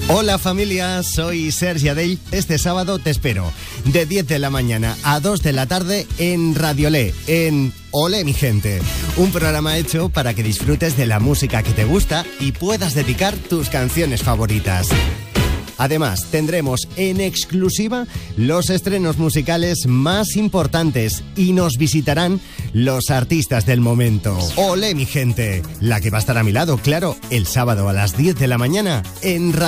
Hola familia, soy Sergi Adell. Este sábado te espero de 10 de la mañana a 2 de la tarde en Radiolé, en Olé mi gente. Un programa hecho para que disfrutes de la música que te gusta y puedas dedicar tus canciones favoritas. Además, tendremos en exclusiva los estrenos musicales más importantes y nos visitarán los artistas del momento. Olé mi gente, la que va a estar a mi lado, claro, el sábado a las 10 de la mañana en Radio.